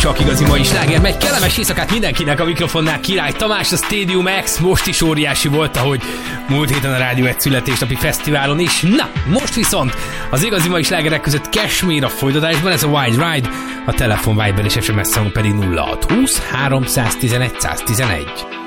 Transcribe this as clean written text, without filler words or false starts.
Csak igazi mai sláger megy. Kellemes éjszakát mindenkinek, a mikrofonnál Király Tamás, a Stadium X most is óriási volt, ahogy múlt héten a Rádió 1 születésnapi fesztiválon is. Na, most viszont az igazi mai slágerek között Kashmir a folytatásban, ez a Wild Ride, a telefon Viber és SMS számunk pedig 0620 311 111.